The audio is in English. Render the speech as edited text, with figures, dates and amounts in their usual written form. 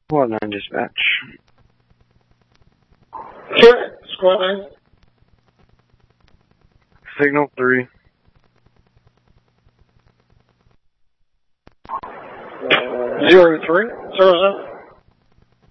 Squad 9 dispatch. Sure, Squad 9. Signal 3. 03, 00.